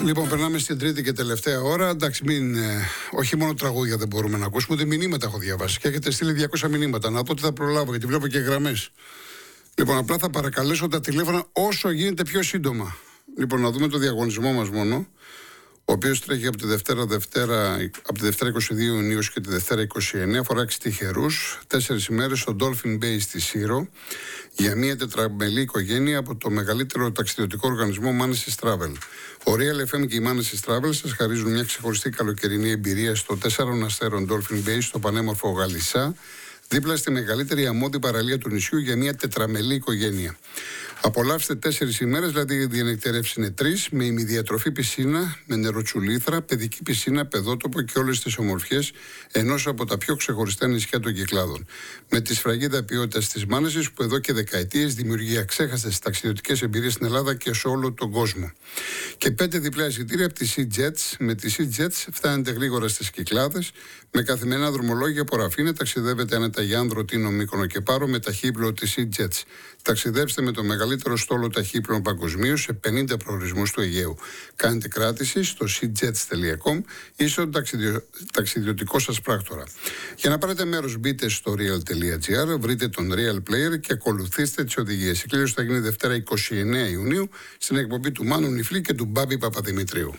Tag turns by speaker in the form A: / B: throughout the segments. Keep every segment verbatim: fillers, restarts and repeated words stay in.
A: Λοιπόν, περνάμε στην τρίτη και τελευταία ώρα. Εντάξει, μην, ε, όχι μόνο τραγούδια δεν μπορούμε να ακούσουμε, ούτε μηνύματα έχω διαβάσει. Και έχετε στείλει διακόσια μηνύματα. Να δω τι θα προλάβω, γιατί βλέπω και γραμμές. Λοιπόν, απλά θα παρακαλέσω τα τηλέφωνα όσο γίνεται πιο σύντομα. Λοιπόν, να δούμε το διαγωνισμό μας μόνο, ο οποίος τρέχει από τη Δευτέρα, Δευτέρα, από τη Δευτέρα είκοσι δύο Ιουνίου και τη Δευτέρα είκοσι εννέα, αφορά έξι τυχερούς, τέσσερις ημέρες στο Dolphin Bay στη Σύρο, για μια τετραμελή οικογένεια από το μεγαλύτερο ταξιδιωτικό οργανισμό Manesis Travel. Ο Real εφ εμ και η Manesis Travel σας χαρίζουν μια ξεχωριστή καλοκαιρινή εμπειρία στο τέσσερων αστέρων Dolphin Bay, στο πανέμορφο Γαλισσά, δίπλα στη μεγαλύτερη αμμώδη παραλία του νησιού, για μια τετραμελή οικογένεια. Απολαύστε τέσσερις ημέρες, δηλαδή η διανυκτερεύση είναι τρεις, με ημιδιατροφή πισίνα, με νεροτσουλήθρα, παιδική πισίνα, παιδότοπο και όλες τις ομορφιές ενός από τα πιο ξεχωριστά νησιά των Κυκλάδων. Με τη σφραγίδα ποιότητας της Manesis, που εδώ και δεκαετίες δημιουργεί αξέχαστες ταξιδιωτικές εμπειρίες στην Ελλάδα και σε όλο τον κόσμο. Και πέντε διπλά εισιτήρια από τη SeaJets. Με τη SeaJets φτάνετε γρήγορα στις Κυκλάδες, με καθημερινά δρομολόγια από Ραφίνε, ταξιδεύετε άνετα για Άνδρο, Τίνο, Μύκονο και Πάρο με ταχύπλο της SeaJets. Ταξιδέψτε με το μεγαλύτερο στόλο ταχύπλων παγκοσμίως σε πενήντα προορισμούς του Αιγαίου. Κάντε κράτηση στο seajets τελεία com ή στον ταξιδιο... ταξιδιωτικό σας πράκτορα. Για να πάρετε μέρος, μπείτε στο real τελεία gr, βρείτε τον Real Player και ακολουθήστε τις οδηγίες. Η κλήρωση θα γίνει Δευτέρα είκοσι εννέα Ιουνίου στην εκπομπή του Μάνου Νιφλή και του Μπάμπη Παπαδημητρίου.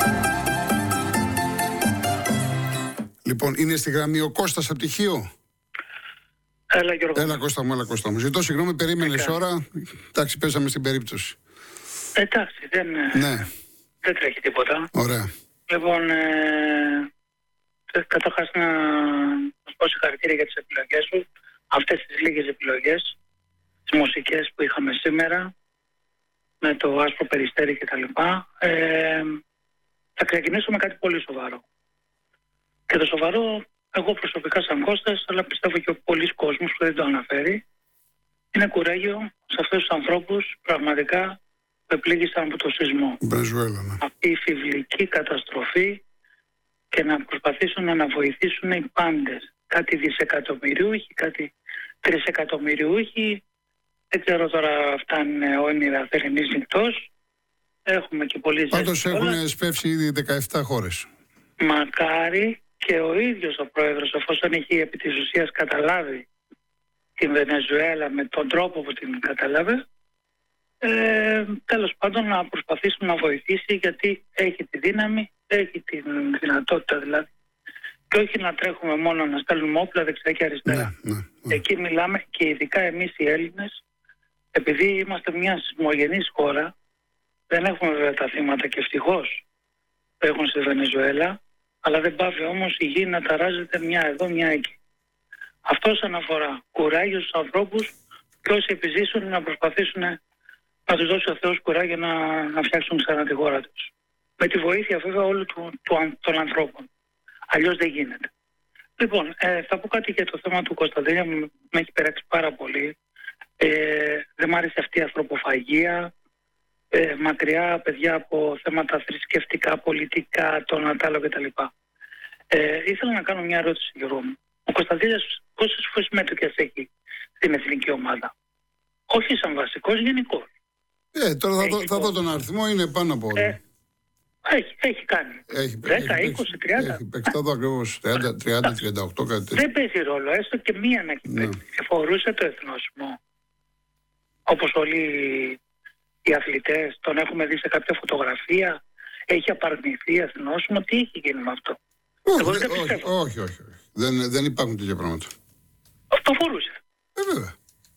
A: Λοιπόν, είναι στη γραμμή ο Κώστας από Τυχείο.
B: Έλα, Γιώργο.
A: Έλα, Κώστα μου, έλα, Κώστα μου. Ζητώ συγγνώμη, περίμενες ώρα. Εντάξει, πέσαμε στην περίπτωση.
B: Εντάξει, δεν,
A: ναι.
B: δεν τρέχει τίποτα.
A: Ωραία.
B: Λοιπόν, ε, καταρχάς να σας πω συγχαρητήρια για τις επιλογές σου. Αυτές τις λίγες επιλογές, τις μουσικές που είχαμε σήμερα, με το άσπρο περιστέρι κτλ. Ε, θα ξεκινήσω με κάτι πολύ σοβαρό. Και το σοβαρό, εγώ προσωπικά σαν Κώστας, αλλά πιστεύω και ο πολλής κόσμος που δεν το αναφέρει, είναι κουράγιο σε αυτούς τους ανθρώπους πραγματικά που επλήγησαν από το σεισμό.
A: Βενεζουέλα, ναι.
B: Αυτή η φιβλική καταστροφή, και να προσπαθήσουν να βοηθήσουν οι πάντες. Κάτι δισεκατομμυριούχοι, κάτι τρισεκατομμυριούχοι. Δεν ξέρω τώρα, αυτά είναι όνειρα θερινής νυχτός. Έχουμε και πολλοί ζέστης.
A: Πάντως έχουν σπεύσει ήδη δεκαεπτά χώρες.
B: Μακάρι και ο ίδιος ο πρόεδρος, εφόσον έχει επί της ουσίας καταλάβει την Βενεζουέλα με τον τρόπο που την κατάλαβε, ε, τέλος πάντων να προσπαθήσουμε να βοηθήσει, γιατί έχει τη δύναμη, έχει τη δυνατότητα δηλαδή, και όχι να τρέχουμε μόνο να στέλνουμε όπλα δεξιά και αριστερά.
A: Ναι, ναι, ναι.
B: Εκεί μιλάμε, και ειδικά εμείς οι Έλληνες, επειδή είμαστε μια σεισμογενής χώρα, δεν έχουμε βέβαια τα θύματα, και ευτυχώς που έχουν στη Βενεζουέλα, αλλά δεν πάβει όμως η γη να ταράζεται μια εδώ, μια εκεί. Αυτό σαν αφορά κουράγιο στους ανθρώπους, και όσοι επιζήσουν να προσπαθήσουν να τους δώσει ο Θεός κουράγιο να, να φτιάξουν ξανά τη χώρα τους. Με τη βοήθεια βέβαια όλων του, του, των ανθρώπων. Αλλιώς δεν γίνεται. Λοιπόν, ε, θα πω κάτι για το θέμα του Κωνσταντίνια, με έχει περάξει πάρα πολύ. Ε, δεν μ' άρεσε αυτή η ανθρωποφαγία. Ε, μακριά, παιδιά, από θέματα θρησκευτικά, πολιτικά, το Νατάλο κτλ. Ε, ήθελα να κάνω μια ερώτηση, Γιώργο μου. Ο Κωνσταντίνιας πόσες φορές συμμετοχές έχει στην εθνική ομάδα? Όχι σαν βασικός, γενικός.
A: Ε, τώρα θα, δω, θα δω τον αριθμό, είναι πάνω από όλα.
B: Ε, έχει, έχει κάνει.
A: Έχει,
B: δέκα,
A: έχει,
B: είκοσι, τριάντα.
A: Έχει παίξει, θα δω ακριβώς τριάντα, τριάντα, τριάντα οκτώ, κάτι τέτοιο.
B: Δεν παίζει ρόλο, έστω και μία να έχει
A: Ναι.
B: παίξει. Φορούσε το εθνόσημο. Όπως όλοι οι αθλητές, τον έχουμε δει σε κάποια φωτογραφία, έχει απαρνηθεί εθνόσημο, τι έχει γίνει με αυτό?
A: Όχι,
B: Εγώ δεν
A: όχι,
B: πιστεύω.
A: όχι, όχι, όχι. Δεν, δεν υπάρχουν τέτοια πράγματα.
B: Το φορούσε.
A: Ε, βέβαια.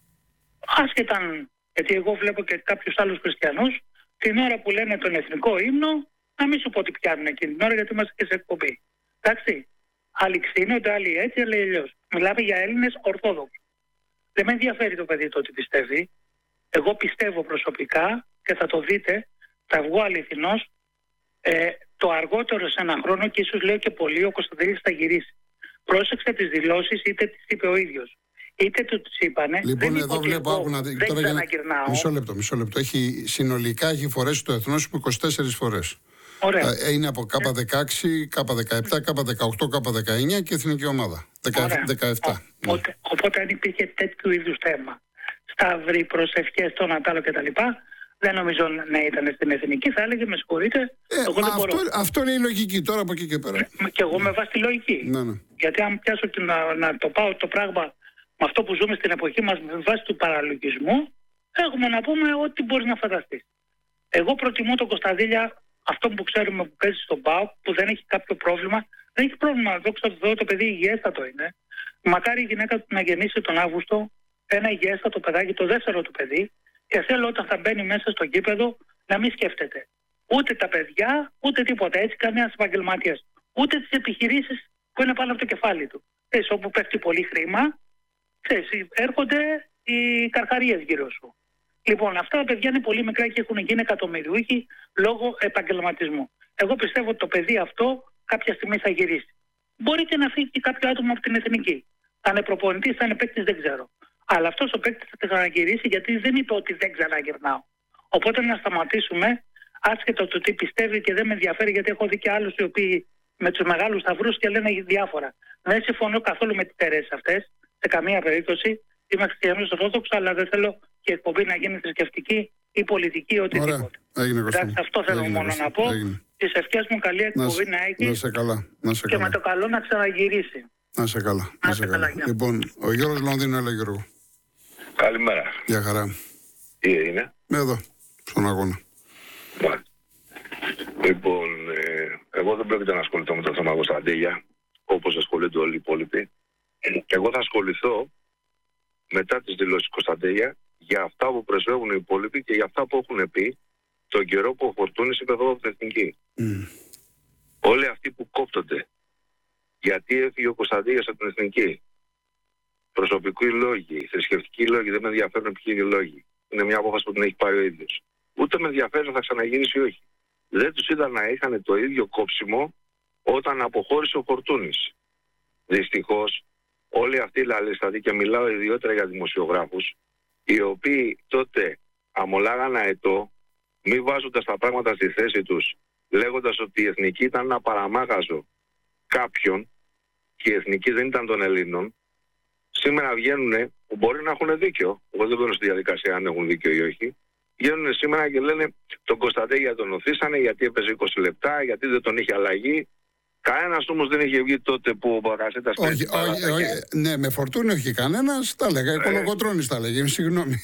B: Άσχετα αν, γιατί εγώ βλέπω και κάποιους άλλους χριστιανούς, την ώρα που λένε τον εθνικό ύμνο, να μην σου πω τι πιάνουν εκείνη την ώρα, γιατί είμαστε και σε εκπομπή. Εντάξει. Άλλοι ξύνονται, άλλοι έτσι, άλλοι αλλιώς. Μιλάμε για Έλληνες Ορθόδοξους. Δεν με ενδιαφέρει το παιδί το ότι πιστεύει. Εγώ πιστεύω προσωπικά, και θα το δείτε, θα βγω αληθινός, ε, το αργότερο σε ένα χρόνο, και ίσως λέω και πολύ, ο Κωνσταντίνης θα γυρίσει. Πρόσεξε τις δηλώσεις, είτε τις είπε ο ίδιος, είτε του τις είπανε.
A: Λοιπόν,
B: δεν
A: εδώ βλέπω, άκου να δει.
B: Δεν
A: Τώρα για να...
B: ξαναγυρνάω.
A: Μισό λεπτό, μισό λεπτό. Έχει, συνολικά έχει φορέσει το εθνόσημο είκοσι τέσσερις φορές.
B: Ωραία.
A: Ε, είναι από Κ δεκαέξι, Κ δεκαεπτά, Κ δεκαοκτώ, Κ δεκαεννέα και εθνική ομάδα. δεκαεπτά.
B: Οπότε, ναι. οπότε αν υπήρχε τέτοιου είδους θέμα, σταυροί, προσευχές, το Νατάλο κτλ., δεν νομίζω να ήταν στην εθνική, θα έλεγε με συγχωρείτε.
A: Ε,
B: εγώ δεν
A: αυτό,
B: μπορώ.
A: αυτό είναι η λογική τώρα από εκεί και πέρα.
B: Ε, και εγώ με βάση τη λογική.
A: Ναι, ναι.
B: Γιατί αν πιάσω να, να το πάω το πράγμα με αυτό που ζούμε στην εποχή μας με βάση του παραλογισμού, έχουμε να πούμε ό,τι μπορείς να φανταστείς. Εγώ προτιμώ τον Κωνσταντέλια, αυτό που ξέρουμε που παίζει στον ΠΑΟΚ, που δεν έχει κάποιο πρόβλημα. Δεν έχει πρόβλημα, δόξα τω Θεώ, το παιδί υγιέστατο είναι. Μακάρι η γυναίκα του να γεννήσει τον Αύγουστο ένα υγιέστατο παιδάκι, το δεύτερο του παιδί, και θέλω όταν θα μπαίνει μέσα στο γήπεδο να μην σκέφτεται ούτε τα παιδιά, ούτε τίποτα. Έτσι, κανένα επαγγελματία. Ούτε τις επιχειρήσεις που είναι πάνω από το κεφάλι του. Θες, όπου πέφτει πολύ χρήμα, θες, έρχονται οι καρχαρίες γύρω σου. Λοιπόν, αυτά τα παιδιά είναι πολύ μικρά και έχουν γίνει εκατομμυριούχοι λόγω επαγγελματισμού. Εγώ πιστεύω ότι το παιδί αυτό κάποια στιγμή θα γυρίσει. Μπορεί και να φύγει και κάποιο άτομο από την εθνική. Θα είναι προπονητής, θα είναι παίκτης, δεν ξέρω. Αλλά αυτός ο παίκτης θα ξαναγυρίσει, γιατί δεν είπε ότι δεν ξαναγυρνάω. Οπότε να σταματήσουμε, άσχετα το τι πιστεύει, και δεν με ενδιαφέρει, γιατί έχω δει και άλλους οι οποίοι με τους μεγάλους σταυρούς και λένε διάφορα. Δεν συμφωνώ καθόλου με τις αιρέσεις αυτές, σε καμία περίπτωση. Είμαι χριστιανός Ορθόδοξος, αλλά δεν θέλω και εκπομπή να γίνει θρησκευτική ή πολιτική ή οτιδήποτε. Εντάξει, αυτό θέλω
A: έγινε,
B: μόνο να πω. Τις ευχές μου, καλή εκπομπή να, να έχει.
A: Να σε καλά. Να σε
B: και
A: καλά.
B: με το καλό να ξαναγυρίσει.
A: Να σε καλά. Να σε καλά. καλά. Λοιπόν, ο Γιώργος Λονδίνου, έλα Γιώργο.
C: Καλημέρα.
A: Γεια χαρά.
C: Τι είναι?
A: Εδώ, στον αγώνα.
C: Μάλιστα. Λοιπόν, ε, εγώ δεν πρόκειται να ασχοληθώ με το θέμα Κωνσταντέλια, όπως ασχολούνται όλοι οι υπόλοιποι. Και εγώ θα ασχοληθώ μετά τις δηλώσεις Κωνσταντέλια για αυτά που πρεσβεύουν οι υπόλοιποι και για αυτά που έχουν πει τον καιρό που ο Φορτούνης είπε εδώ από την Εθνική. Mm. Όλοι αυτοί που κόπτονται γιατί έφυγε ο Κωνσταντέλιας από την Εθνική. Προσωπικοί λόγοι, θρησκευτικοί λόγοι, δεν με ενδιαφέρουν ποιοι είναι οι λόγοι. Είναι μια απόφαση που την έχει πάρει ο ίδιος. Ούτε με ενδιαφέρει να θα ξαναγυρίσει ή όχι. Δεν τους είδα να είχαν το ίδιο κόψιμο όταν αποχώρησε ο Φορτούνης. Δυστυχώς, όλοι αυτοί οι λαλίστατοι, και μιλάω ιδιαίτερα για δημοσιογράφους, οι οποίοι τότε αμολάγαν αετό, μη βάζοντας τα πράγματα στη θέση τους, λέγοντας ότι η Εθνική ήταν ένα παραμάγαζο κάποιον και η Εθνική δεν ήταν των Ελλήνων, σήμερα βγαίνουν, που μπορεί να έχουν δίκιο, εγώ δεν μπαίνω στη διαδικασία αν έχουν δίκιο ή όχι, βγαίνουν σήμερα και λένε τον Κωνσταντέλια τον οθήσανε γιατί έπαιζε είκοσι λεπτά, γιατί δεν τον είχε αλλαγή. Κανένας όμως δεν είχε βγει τότε που ο Μπακασέτας...
A: Όχι, όχι, όχι, ναι, με Φορτούνη όχι κανένας, τα έλεγα, Κολοκοτρώνης τα έλεγε, συγγνώμη.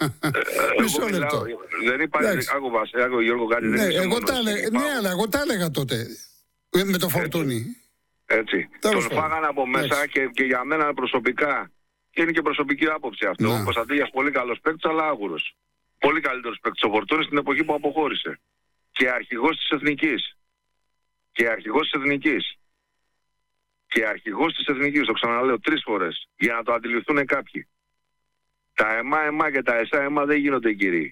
A: Μισό λεπτό.
C: Δεν υπάρχει, άκου Βασέ, άκου Γιώργο κάτι,
A: ναι,
C: δεν
A: εγώ τα έλεγα, ναι, αλλά εγώ τα έλεγα τότε, με το Φορτούνη.
C: Έτσι, τον φάγανε από μέσα και, και για μένα προσωπικά, και είναι και προσωπική άποψη αυτό, ο Κωνσταντέλιας πολύ καλός παίκτης, αλλά άγουρος. Πολύ καλύτερος παίκτης ο Φορτούνης στην εποχή που αποχώρησε. Και αρχηγός της Εθνικής. Και αρχηγός της Εθνικής. Και αρχηγός της Εθνικής, το ξαναλέω τρεις φορές, για να το αντιληφθούν κάποιοι. Τα ΕΜΑ, ΕΜΑ και τα ΕΣΑ, ΕΜΑ δεν γίνονται κύριοι.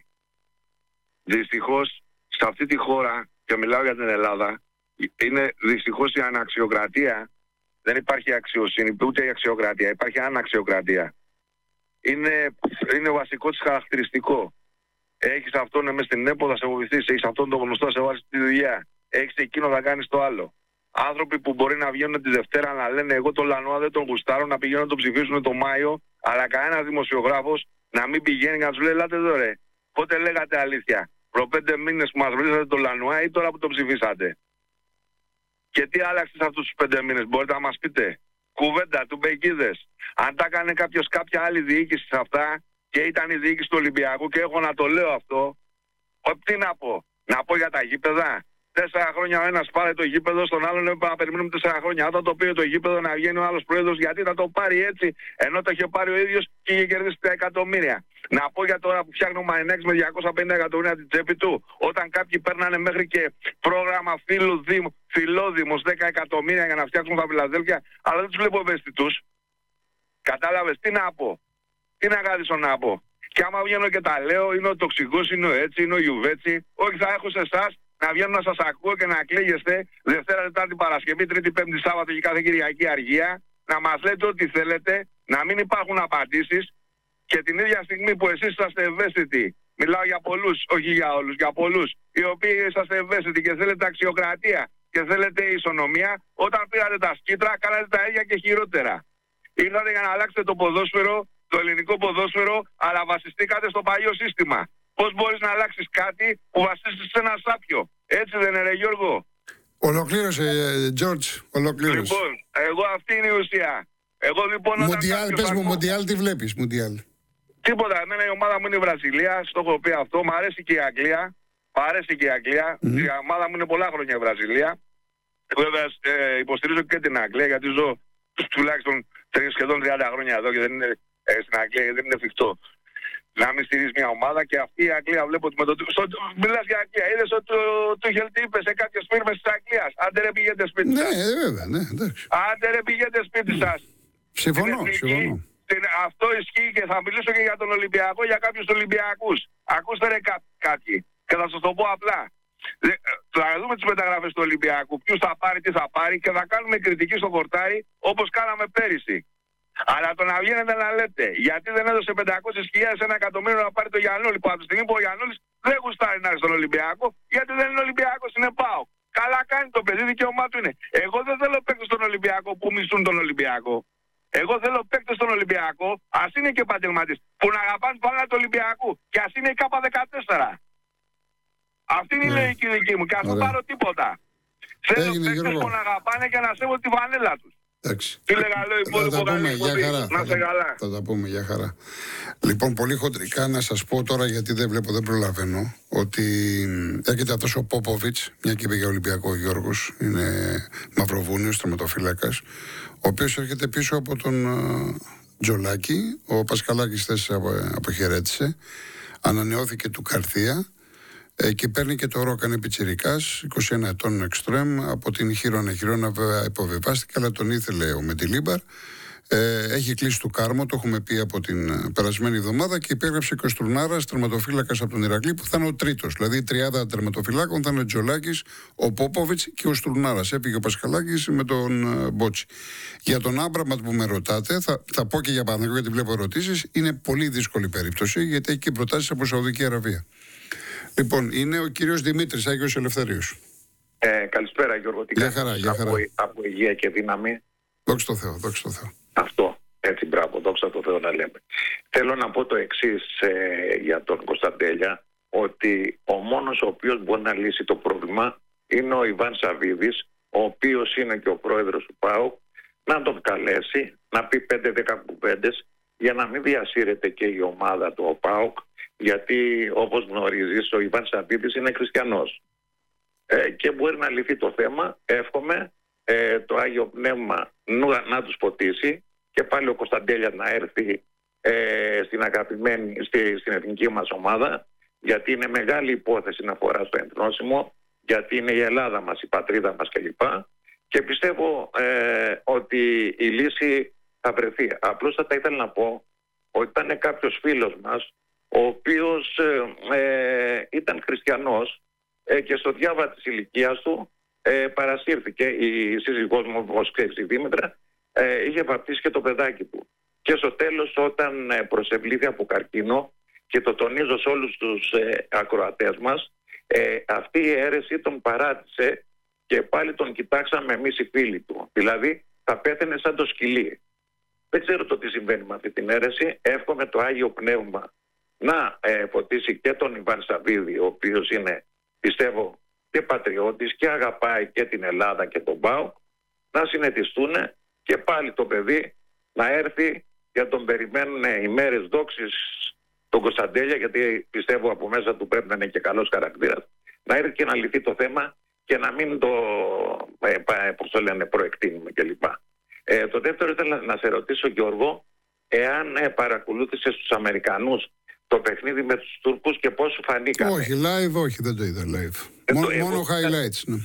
C: Δυστυχώς, σε αυτή τη χώρα, και μιλάω για την Ελλάδα, είναι δυστυχώς η αναξιοκρατία. Δεν υπάρχει αξιοσύνη, ούτε η αξιοκρατία, υπάρχει αναξιοκρατία. Είναι, είναι βασικό της χαρακτηριστικό. Έχεις αυτόν μες στην ΕΠΟ, θα σε βοηθήσει. Έχεις αυτόν τον γνωστό, θα σε βάλει στη δουλειά. Έχεις εκείνο, θα κάνεις το άλλο. Άνθρωποι που μπορεί να βγαίνουν τη Δευτέρα να λένε εγώ τον Λανουά δεν τον γουστάρω, να πηγαίνουν να τον ψηφίσουν τον Μάιο, αλλά κανένας δημοσιογράφος να μην πηγαίνει και να τους λέει ελάτε εδώ ρε. Πότε λέγατε αλήθεια? Προ πέντε μήνες που μας βρίσατε τον Λανουά ή τώρα που τον ψηφίσατε? Και τι άλλαξε σε αυτούς τους πέντε μήνες, μπορείτε να μας πείτε? Κουβέντα, του μπεκίδες. Αν τα έκανε κάποιος κάποια άλλη διοίκηση σε αυτά και ήταν η διοίκηση του Ολυμπιακού, και έχω να το λέω αυτό, τι να πω? Να πω για τα γήπεδα? Τέσσερα χρόνια ο ένας πάρε το γήπεδο, στον άλλον έπρεπε να περιμένουμε τέσσερα χρόνια. Όταν το πήρε το γήπεδο να βγαίνει ο άλλος πρόεδρος, γιατί θα το πάρει έτσι, ενώ το είχε πάρει ο ίδιος και είχε κερδίσει τα εκατομμύρια. Να πω για τώρα που φτιάχνει ο Μαρινέκης με διακόσια πενήντα εκατομμύρια την τσέπη του, όταν κάποιοι παίρνανε μέχρι και πρόγραμμα φιλόδημος δέκα εκατομμύρια για να φτιάξουν τα Φιλαδέλφια, αλλά δεν τους βλέπω ευαίσθητους. Κατάλαβες τι να πω? Τι να γράψω να πω? Και άμα βγαίνω και τα λέω, είναι ο τοξικός, είναι ο έτσι, είναι ο Ιουβέτσι. Όχι, θα έχω σε εσάς να βγαίνω να σας ακούω και να κλαίγεστε Δευτέρα, Τετάρτη, Παρασκευή, Τρίτη, Πέμπτη, Σάββατο και κάθε Κυριακή αργία, να μας λέτε ό,τι θέλετε, να μην υπάρχουν απαντήσεις, και την ίδια στιγμή που εσείς είσαστε ευαίσθητοι, μιλάω για πολλούς, όχι για όλους, για πολλούς, οι οποίοι είσαστε ευαίσθητοι και θέλετε αξιοκρατία και θέλετε ισονομία, όταν πήρατε τα σκήτρα, κάνατε τα ίδια και χειρότερα. Ήρθατε για να αλλάξετε το ποδόσφαιρο, το ελληνικό ποδόσφαιρο, αλλά βασιστήκατε στο παλιό σύστημα. Πώς μπορείς να αλλάξεις κάτι που βασίζεται σε ένα σάπιο? Έτσι δεν είναι, ρε Γιώργο?
A: Ολοκλήρωσε, Τζόρτζ, ολοκλήρωσε.
C: Λοιπόν, εγώ αυτή είναι η ουσία. Εγώ λοιπόν...
A: Μουντιάλ, πες μου, Μουντιάλ τι βλέπεις, Μουντιάλ?
C: Τίποτα, εμένα η ομάδα μου είναι η Βραζιλία, στο έχω πει αυτό, μου αρέσει και η Αγγλία. Μ' αρέσει και η Αγγλία. Mm. Η ομάδα μου είναι πολλά χρόνια η Βραζιλία. Βέβαια ε, υποστηρίζω και την Αγγλία, γιατί ζω τουλάχιστον σχεδόν τριάντα χρόνια εδώ και δεν είναι ε, στην Αγγλία, γιατί δεν είναι εφικτό να μην στηρίζει μια ομάδα. Και αυτή η Αγγλία βλέπω ότι με το. Στο, μιλάς για Αγγλία. Είδες ότι το Τούχελ τι είπε σε κάποιες φίρμες της Αγγλίας? Άντε ρε πηγαίνετε σπίτι σας.
A: Ναι, βέβαια, ναι, εντάξει.
C: Άντε ρε πηγαίνετε σπίτι σας.
A: Συμφωνώ, συμφωνώ.
C: Αυτό ισχύει και θα μιλήσω και για τον Ολυμπιακό, για κάποιους Ολυμπιακούς. Ακούστε ρε κά, κάποιοι. Και θα σας το πω απλά. Θα δούμε τις μεταγραφές του Ολυμπιακού, ποιους θα πάρει, τι θα πάρει, και θα κάνουμε κριτική στο χορτάρι όπως κάναμε πέρυσι. Αλλά το να βγαίνετε να λέτε γιατί δεν έδωσε πεντακόσιες χιλιάδες, ένα εκατομμύριο να πάρει το Γιαννούλη, που από τη στιγμή που ο Γιαννούλης δεν γουστάρει να είναι στον Ολυμπιακό, γιατί δεν είναι Ολυμπιακός, είναι ΠΑΟ. Καλά κάνει το παιδί, δικαίωμά του είναι. Εγώ δεν θέλω παίκτες στον Ολυμπιακό που μισούν τον Ολυμπιακό. Εγώ θέλω παίκτες στον Ολυμπιακό, ας είναι και επαγγελματίες, που να αγαπάνε πάνω του Ολυμπιακού και ας είναι η ΚΑΠΑ δεκατέσσερα. Αυτή είναι η
A: ναι.
C: λογική δική μου, και ας δεν πάρω τίποτα. Θέλω παίκτες που να αγαπάνε και να σέβονται τη βανέλα τους.
A: Εντάξει.
C: Τι λέγα, λέω, υπόλοιπο καλή εκπομπή. Να σε καλά.
A: Θα τα πούμε, για χαρά. Λοιπόν, πολύ χοντρικά να σας πω τώρα, γιατί δεν βλέπω, δεν προλαβαίνω, ότι έρχεται αυτός ο Πόποβιτς, μια και είπε για Ολυμπιακό ο Γιώργος, είναι Μαυροβούνιος, τερματοφύλακας, ο οποίος έρχεται πίσω από τον uh, Τζολάκη. Ο Πασχαλάκης θέση απο, αποχαιρέτησε, ανανεώθηκε του Καρθία. Ε, και παίρνει και το Ρόκανε Πιτσιρικάς, είκοσι ένα ετών εξτρέμ, από την Χίρονα. Χίρονα βέβαια υποβιβάστηκε, αλλά τον ήθελε ο Μεντιλίμπαρ. Ε, έχει κλείσει του Κάρμο, το έχουμε πει από την περασμένη εβδομάδα, και υπέγραψε και ο Στουρνάρας, τερματοφύλακας από τον Ηρακλή, που θα είναι ο τρίτος. Δηλαδή η τριάδα τερματοφυλάκων θα είναι ο Τζολάκης, ο Πόποβιτς και ο Στουρνάρας. Έπηγε ο Πασχαλάκης με τον uh, Μπότσι. Για τον Άμπραμπατ που με ρωτάτε, θα, θα πω και για Παναγιώ, γιατί βλέπω ερωτήσεις. Είναι πολύ δύσκολη περίπτωση, γιατί έχει και προτάσεις από Σαουδική Αραβία. Λοιπόν, είναι ο κύριος Δημήτρης, Άγιος Ελευθερίου.
D: Ε, καλησπέρα Γιώργο.
A: Για χαρά, για χαρά.
D: Από, από υγεία και δύναμη.
A: Δόξα τω Θεώ, δόξα τω Θεώ.
D: Αυτό, έτσι μπράβο, δόξα τω Θεώ να λέμε. Θέλω να πω το εξής ε, για τον Κωνσταντέλια, ότι ο μόνος ο οποίος μπορεί να λύσει το πρόβλημα είναι ο Ιβάν Σαββίδης, ο οποίος είναι και ο πρόεδρος του ΠΑΟΚ, να τον καλέσει, να πει πέντε δέκα κουβέντες, για να μην διασύρεται και η ομάδα του ο ΠΑΟΚ, γιατί όπως γνωρίζεις ο Ιβάν Σαββίδης είναι χριστιανός ε, και μπορεί να λυθεί το θέμα. Εύχομαι ε, το Άγιο Πνεύμα να, να τους ποτίσει και πάλι ο Κωνσταντέλιας να έρθει ε, στην αγαπημένη, στη, στην εθνική μας ομάδα, γιατί είναι μεγάλη υπόθεση να φορά στο ενθνόσημο, γιατί είναι η Ελλάδα μας, η πατρίδα μας κλπ. Και πιστεύω ε, ότι η λύση θα βρεθεί. Απλώς θα ήθελα να πω ότι ήταν κάποιος φίλος μας, ο οποίος ε, ε, ήταν χριστιανός ε, και στο διάβα της ηλικίας του ε, παρασύρθηκε. Η σύζυγός μου, όπως ξέρεις, η Δήμητρα, ε, είχε βαπτίσει και το παιδάκι του. Και στο τέλος, όταν ε, προσευλήθη από καρκίνο, και το τονίζω σε όλους τους ε, ακροατές μας, ε, αυτή η αίρεση τον παράτησε και πάλι τον κοιτάξαμε εμείς οι φίλοι του. Δηλαδή θα πέθαινε σαν το σκυλί. Δεν ξέρω το τι συμβαίνει με αυτή την αίρεση. Εύχομαι το Άγιο Πνεύμα να ε, φωτίσει και τον Ιβάν Σαββίδη, ο οποίος είναι, πιστεύω, και πατριώτης και αγαπάει και την Ελλάδα και τον ΠΑΟΚ, να συνετιστούν και πάλι το παιδί να έρθει, για τον περιμένουν οι μέρες δόξης τον Κωνσταντέλια, γιατί πιστεύω από μέσα του πρέπει να είναι και καλός χαρακτήρας, να έρθει και να λυθεί το θέμα και να μην το, ε, πώς το λένε, προεκτείνουμε κλπ. Ε, το δεύτερο ήθελα να σε ρωτήσω, Γιώργο, εάν ε, παρακολούθησες τους Αμερικανούς το παιχνίδι με τους Τούρκους και πώς σου φανήκανε.
A: Όχι, live όχι, δεν το είδα live.
D: Ε,
A: μόνο,
D: το,
A: μόνο
D: εγώ,
A: highlights, ναι.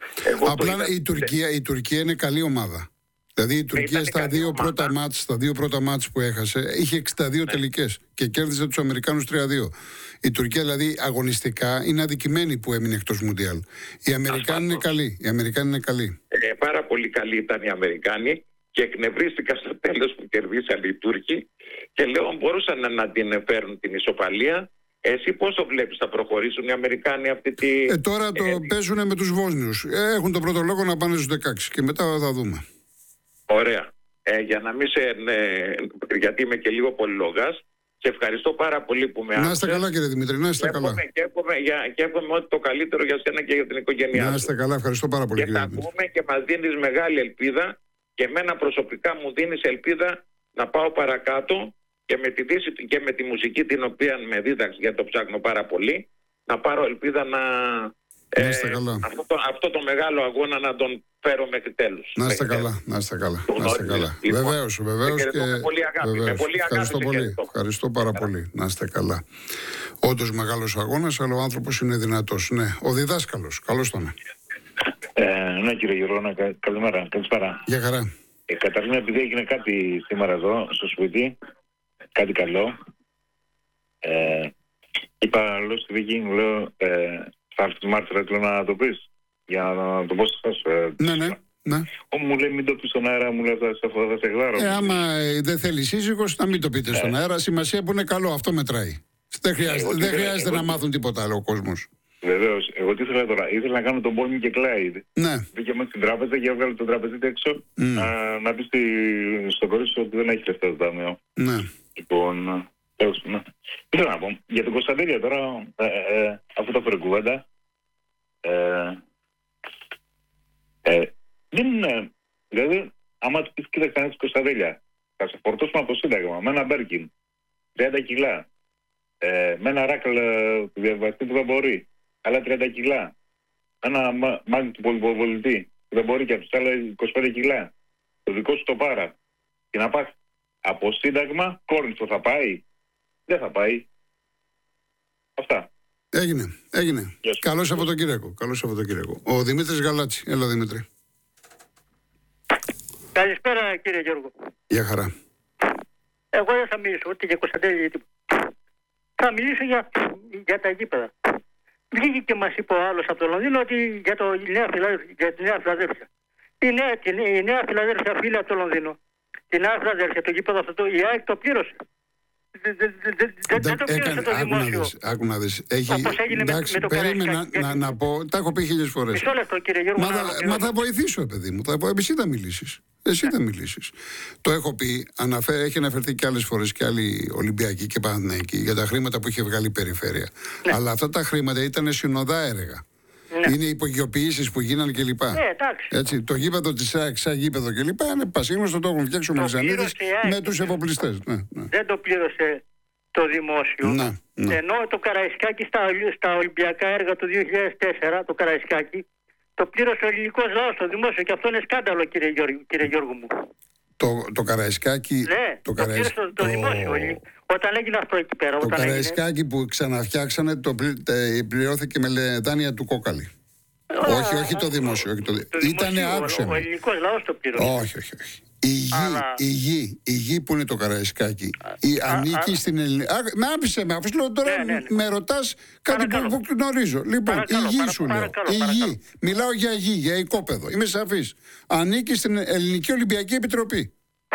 A: Απλά είδα, η, Τουρκία, η Τουρκία είναι καλή ομάδα. Δηλαδή η Τουρκία στα δύο, πρώτα μάτς, στα δύο πρώτα μάτς που έχασε είχε εξήντα δύο ναι. τελικές και κέρδισε τους Αμερικάνους τρία δύο. Η Τουρκία δηλαδή αγωνιστικά είναι αδικημένη που έμεινε εκτός Μουντιάλ. Οι Αμερικάνοι είναι καλοί. Οι Αμερικάνοι είναι καλοί.
D: Ε, πάρα πολύ καλοί ήταν οι Αμερικάνοι και εκνευρίστηκα στο τέλος που κερδίσαν οι Τούρκοι και λέω μπορούσαν να την φέρουν την ισοπαλία. Εσύ πώς το βλέπεις, θα προχωρήσουν οι Αμερικάνοι αυτή τη...
A: Ε, τώρα το ε, παίζουν με τους Βόσνιους. Ε, έχουν τον πρώτο λόγο να πάνε στους δεκαέξι και μετά θα δούμε.
D: Ωραία. Ε, για να μην σε... Ναι, γιατί είμαι και λίγο πολυλογάς, Σε ευχαριστώ πάρα πολύ που με άκουσες.
A: Να είστε καλά, κύριε Δημήτρη, να είστε καλά.
D: Και εύχομαι, για, και εύχομαι ότι το καλύτερο για σένα και για την οικογένειά σου.
A: Να είστε καλά, ευχαριστώ πάρα πολύ.
D: Και τα ακούμε και μας δίνεις μεγάλη ελπίδα και εμένα προσωπικά μου δίνεις ελπίδα να πάω παρακάτω και με τη, δύση, και με τη μουσική την οποία με δίδαξε, γιατί το ψάχνω πάρα πολύ, να πάρω ελπίδα να...
A: Να είστε
D: ε,
A: καλά.
D: Αυτό το, αυτό το μεγάλο αγώνα να τον φέρω μέχρι τέλους.
A: Να είστε
D: μέχρι
A: καλά,
D: τέλους.
A: να είστε καλά.
D: Το
A: Να είστε καλά.
D: Λοιπόν,
A: βεβαίως, βεβαίως.
D: Και... Με πολύ αγάπη.
A: Βεβαίως.
D: Με πολύ αγάπη.
A: Ευχαριστώ πολύ. Ευχαριστώ πάρα καλά. πολύ. Να είστε καλά. Όντως μεγάλος αγώνας, αλλά ο άνθρωπος είναι δυνατός. Ναι, ο διδάσκαλος. Καλώς τον.
E: Ε, ναι, κύριε Γερόνα, κα, καλημέρα. Καλησπέρα.
A: Γεια χαρά.
E: Ε, καταρχήν, επειδή έγινε κάτι σήμερα εδώ, στο σπίτι, κάτι καλό, ε, είπα, λέω στη δική μου, λέω, ε, θα έρθει Μάρτυρα, θέλω να το πεις, για να το πω σε εσάς. Ε,
A: ναι, ναι. Ναι.
E: Ω, μου λέει μην το πεις στον αέρα, μου λέει θα, θα, θα σε γδάρω.
A: Ε, άμα δεν θέλει σύζυγος, να μην το πείτε ε. στον αέρα. Σημασία που είναι καλό, αυτό μετράει. Δεν χρειάζεται, δεν χρειάζεται εγώ, να μάθουν τίποτα άλλο ο κόσμος.
E: Βεβαίως. Εγώ τι ήθελα τώρα, ήθελα να κάνω τον Bonnie και Clyde.
A: Ναι.
E: Πήγε μέσα στην τράπεζα και έβγαλε τον τραπεζίτη έξω mm. να, να πει στη, στο κορίτσι ότι δεν έχει λεφτά στο ταμείο.
A: Ναι.
E: Λοιπόν, τέλος, ναι. Τι θέλω να πω, για τον Κωνσταντέλια τώρα, ε, ε, ε, αφού το φέρει κουβέντα, ε, ε, δεν είναι, δηλαδή, άμα του πεις κοίταξε κανένας Κωνσταντέλια, θα σε φορτώσουμε από το Σύνταγμα με ένα Μπέρκιν, τριάντα κιλά, ε, με ένα ράκλ του διαβαστή που δεν μπορεί, άλλα τριάντα κιλά, ένα μάτι του πολυπολιτή που δεν μπορεί και από τους άλλα είκοσι πέντε κιλά, το δικό σου το πάρα, και να πας από Σύνταγμα, Κόρνηθο θα πάει, δεν θα πάει. Αυτά.
A: Έγινε, έγινε. Καλό Σαββατοκύριακο. Καλό Σαββατοκύριακο. Ο Δημήτρης Γαλάτση. Έλα, Δημήτρη.
F: Καλησπέρα, κύριε Γιώργο.
A: Γεια χαρά.
F: Εγώ δεν θα μιλήσω ούτε για Κωνσταντέλια, θα μιλήσω για, για τα γήπεδα. Βγήκε και μας είπε ο άλλος από το Λονδίνο ότι για, το, για τη Νέα Φιλαδέλφια. Η Νέα, η Νέα Φιλαδέλφια φίλη από το Λονδίνο. Τη Νέα Φιλαδέλφια, το γήπεδο αυτό, η ΑΕΚ το πλήρωσε. Δεν το πλήρωσε το δημόσιο.
A: Άκου να δεις. Εντάξει, περίμενα να πω, τα έχω πει χίλιες φορές.
F: Μισό λεπτό, κύριε Γιώργο.
A: Μα θα βοηθήσω, παιδί μου. Εσύ θα μιλήσεις. Εσύ θα μιλήσεις. Το έχω πει, έχει αναφερθεί και άλλες φορές και άλλοι Ολυμπιακοί και Παναθηναϊκοί για τα χρήματα που είχε βγάλει η περιφέρεια. Αλλά αυτά τα χρήματα ήταν συνοδά έργα. Ναι. Είναι υπογειοποιήσεις που γίνανε κλπ.
F: Ναι,
A: έτσι, το γήπεδο της ΑΕΚ, σαν γήπεδο κλπ. Είναι πασίγνωστο, το έχουν φτιάξει ο Μελισανίδης με τους εφοπλιστές. Ναι, ναι.
F: Δεν το πλήρωσε το δημόσιο.
A: Ναι, ναι.
F: Ενώ το Καραϊσκάκι στα, στα Ολυμπιακά έργα του δύο χιλιάδες τέσσερα, το Καραϊσκάκι, το πλήρωσε ο ελληνικός λαός στο δημόσιο και αυτό είναι σκάνδαλο, κύριε Γιώργο, κύριε Γιώργο μου.
A: Το, το Καραϊσκάκι.
F: Ναι, το, το πλήρωσε το, το δημόσιο. Όταν έγινε αυτό εκεί πέρα.
A: Το
F: όταν
A: Καραϊσκάκι έγινε... που ξαναφτιάξανε το πληρώθηκε με δάνεια του Κόκαλη. Α, όχι, όχι το δημόσιο. Όχι το... Το Ήτανε άκουσε.
F: Ο, ο ελληνικός λαός το πλήρωσε.
A: Όχι, όχι, όχι. Η γη, Αλλά... η, γη, η γη που είναι το Καραϊσκάκι η, α, ανήκει α, στην Ελληνική. Με άφησε με, αφού λέω τώρα ναι, ναι, ναι. με ρωτάς κάτι που, που γνωρίζω. Λοιπόν, παρακαλώ, η γη παρα, σου παρα, λέω. Παρακαλώ, η παρακαλώ. Γη. Μιλάω για γη, για οικόπεδο. Είμαι σαφής. Ανήκει στην Ελληνική Ολυμπιακή Επιτροπή.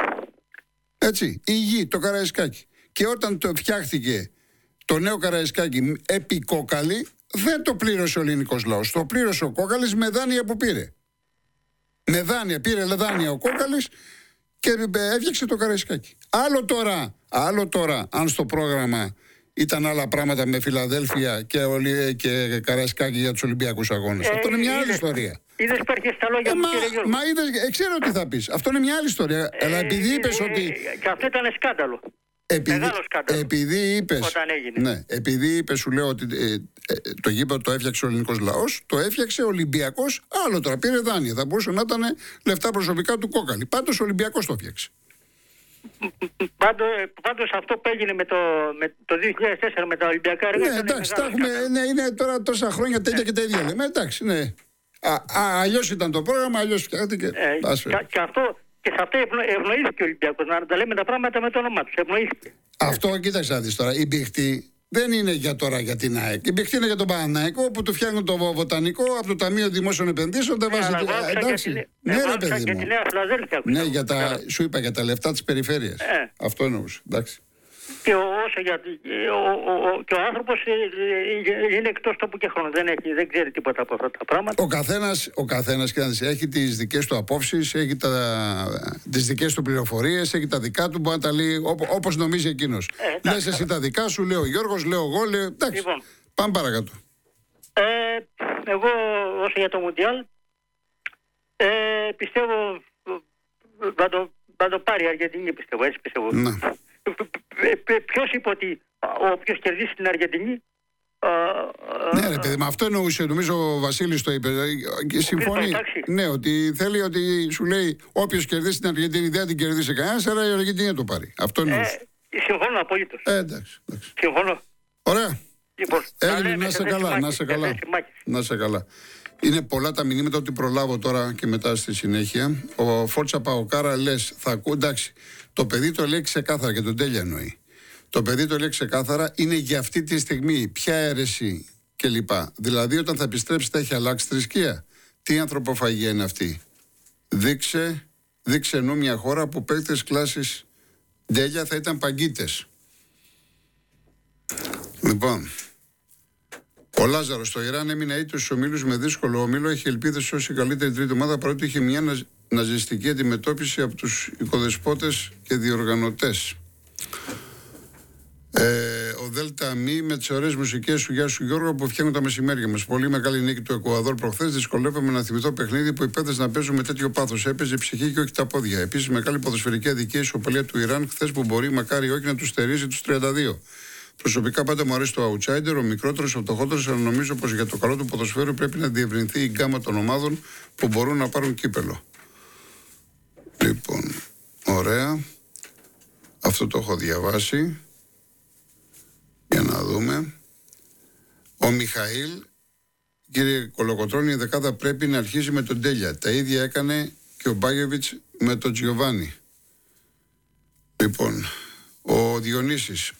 A: Έτσι. Η γη, το Καραϊσκάκι. Και όταν το φτιάχτηκε το νέο Καραϊσκάκι επί Κόκαλη, δεν το πλήρωσε ο ελληνικός λαός. Το πλήρωσε ο Κόκαλης με δάνεια που πήρε. Με δάνεια, πήρε δάνεια ο Κόκαλης και έφτιαξε το Καραϊσκάκι. Άλλο τώρα, άλλο τώρα, αν στο πρόγραμμα ήταν άλλα πράγματα με Φιλαδέλφια και, Ολυ... και Καραϊσκάκι για τους Ολυμπιακούς Αγώνες. Ε, Αυτό είναι μια άλλη είδες, ιστορία.
F: Είδες υπάρχει στα λόγια ε, μου,
A: μα,
F: κύριε Γιώργο.
A: Μα είδες, ε, ξέρω τι θα πεις. Αυτό είναι μια άλλη ιστορία. Ε, Αλλά επειδή είπες ε, ότι...
F: Και αυτό ήταν σκάνδαλο.
A: Επειδή, επειδή είπες,
F: όταν έγινε.
A: Ναι, επειδή είπες, σου λέω ότι ε, ε, το γήπεδο το έφτιαξε ο ελληνικός λαός, το έφτιαξε ο Ολυμπιακός, άλλο τώρα, πήρε δάνεια. Θα μπορούσε να ήταν λεφτά προσωπικά του Κόκαλη. Πάντως ο Ολυμπιακός το έφτιαξε.
F: Πάντως, πάντως αυτό που έγινε με το, με το δύο χιλιάδες τέσσερα με τα Ολυμπιακά έργα.
A: Ναι, εντάξει, τα έχουμε, ναι, είναι τώρα τόσα χρόνια τέτοια ναι. και τα ίδια λέμε. Εντάξει, ναι. Αλλιώς ήταν το πρόγραμμα, αλλιώς φτιάχτηκε.
F: Ε, και, και αυτό... Και σε αυτό ευνοήθηκε ο Ολυμπιακός, να τα λέμε τα πράγματα με το όνομά τους. Ευνοήθηκε.
A: Αυτό κοίταξε να δεις τώρα. Η μπιχτή δεν είναι για τώρα για την ΑΕΚ. Η μπιχτή είναι για τον Παναθηναϊκό που του φτιάχνουν το βοτανικό από το Ταμείο Δημόσιων Επενδύσεων. Δεν βάζει. Εντάξει. Ναι, ρε παιδί μου.
F: Για τη Νέα Φιλαδέλφια.
A: Ναι, για τα, σου είπα για τα λεφτά της περιφέρειας. Ε. Αυτό εννοούσα. Εντάξει.
F: Και, όσο για, ο, ο, ο, και ο άνθρωπος είναι εκτός τόπου και χρόνου. Δεν, έχει, δεν ξέρει τίποτα από αυτά τα πράγματα.
A: Ο καθένας, ο καθένας έχει τις δικές του απόψεις, έχει τα, τις δικές του πληροφορίες, έχει τα δικά του, μπορεί να τα λέει ό, όπως νομίζει εκείνος. Ε, Λες εσύ τα δικά σου, λέω ο Γιώργος, λέω εγώ, λέω. Εντάξει, λοιπόν, πάμε παρακάτω.
F: Ε, εγώ όσο για το Μουντιάλ, ε, πιστεύω θα το, θα το πάρει η Αργεντινή, πιστεύω, έτσι πιστεύω.
A: Ναι.
F: Ποιος είπε ότι όποιος κερδίσει την Αργεντινή...
A: Ναι ρε παιδί, με αυτό εννοούσε, νομίζω ο Βασίλης το είπε και συμφωνεί. Ναι, ότι θέλει, ότι σου λέει όποιος κερδίσει την Αργεντινή δεν την κερδίσει κανένας, αλλά η Αργεντινή θα το πάρει. Αυτό εννοούσε.
F: Ε, συμφωνώ απολύτως.
A: Ε, εντάξει, εντάξει.
F: Συμφωνώ.
A: Ωραία.
F: Λοιπόν,
A: έγινε, να σε καλά, να σε καλά. Να σε καλά. Είναι πολλά τα μηνύματα, ότι προλάβω τώρα και μετά στη συνέχεια. Ο Φόρτσα Παοκάρα λες, θα ακούω, εντάξει. Το παιδί το λέει ξεκάθαρα και τον Τέλεια εννοεί. Το παιδί το λέει ξεκάθαρα, είναι για αυτή τη στιγμή. Ποια αίρεση κλπ. Δηλαδή, όταν θα επιστρέψει, θα έχει αλλάξει θρησκεία. Τι ανθρωποφαγία είναι αυτή. Δείξε, δείξε ενώ μια χώρα που παίκτες κλάσης Τέλεια θα ήταν παγκίτες. Λοιπόν. Ο Λάζαρος στο Ιράν έμεινε αίτητος στους ομίλους με δύσκολο όμιλο. Έχει ελπίδες ως η καλύτερη τρίτη ομάδα, παρότι είχε μια ναζ... ναζιστική αντιμετώπιση από τους οικοδεσπότες και διοργανωτές. Ε, ο Δέλτα Μη με τις ωραίες μουσικές σου, γεια σου Γιώργο, που φτιάχνουν τα μεσημέρια μας. Πολύ μεγάλη νίκη του Εκουαδόρ προχθές. Δυσκολεύομαι να θυμηθώ παιχνίδι που οι παίκτες να παίζουν με τέτοιο πάθος. Έπαιζε η ψυχή και όχι τα πόδια. Επίσης, μεγάλη ποδοσφαιρική αδικία ισοπαλία του Ιράν χθες, που μπορεί μακάρι όχι να του στερήσει τους τριάντα δύο. Προσωπικά πάντα μου αρέσει το outsider, ο μικρότερος, ο φτωχότερος, αλλά νομίζω πως για το καλό του ποδοσφαίρου πρέπει να διευρυνθεί η γκάμα των ομάδων που μπορούν να πάρουν κύπελο. Λοιπόν, ωραία. Αυτό το έχω διαβάσει. Για να δούμε. Ο Μιχαήλ, κύριε Κολοκοτρώνη, η δεκάδα πρέπει να αρχίσει με τον Τέλεια. Τα ίδια έκανε και ο Μπάγεβιτς με τον Τζιοβάνι. Λοιπόν, ο Διονύσης,